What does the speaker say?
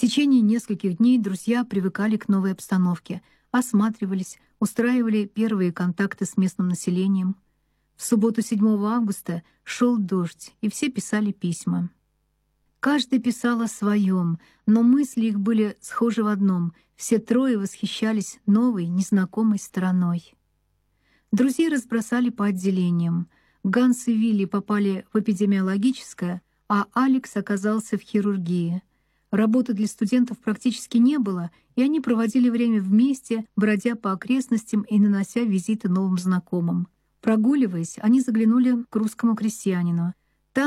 течение нескольких дней друзья привыкали к новой обстановке, осматривались, устраивали первые контакты с местным населением. В субботу 7 августа шел дождь, и все писали письма. Каждый писал о своем, но мысли их были схожи в одном: все трое восхищались новой, незнакомой страной. Друзей разбросали по отделениям. Ганс и Вилли попали в эпидемиологическое, а Алекс оказался в хирургии. Работы для студентов практически не было, и они проводили время вместе, бродя по окрестностям и нанося визиты новым знакомым. Прогуливаясь, они заглянули к русскому крестьянину.